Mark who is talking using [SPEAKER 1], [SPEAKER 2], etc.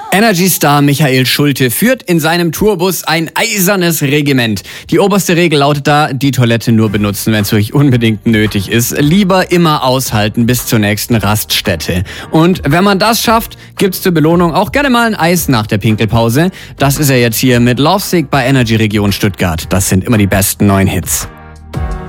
[SPEAKER 1] Energy-Star Michael Schulte führt in seinem Tourbus ein eisernes Regiment. Die oberste Regel lautet da, die Toilette nur benutzen, wenn es wirklich unbedingt nötig ist. Lieber immer aushalten bis zur nächsten Raststätte. Und wenn man das schafft, gibt's zur Belohnung auch gerne mal ein Eis nach der Pinkelpause. Das ist er jetzt hier mit Lovesick bei Energy Region Stuttgart. Das sind immer die besten neuen Hits.